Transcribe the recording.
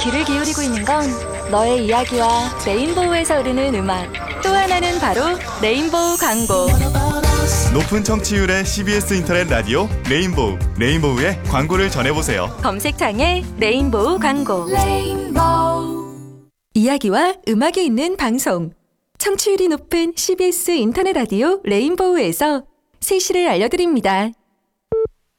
귀를 기울이고 있는 건 너의 이야기와 레인보우에서 흐르는 음악. 또 하나는 바로 레인보우 광고. 높은 청취율의 CBS 인터넷 라디오 레인보우. 레인보우의 광고를 전해보세요. 검색창에 레인보우 광고. 이야기와 음악이 있는 방송. 청취율이 높은 CBS 인터넷 라디오 레인보우에서 세시를 알려드립니다.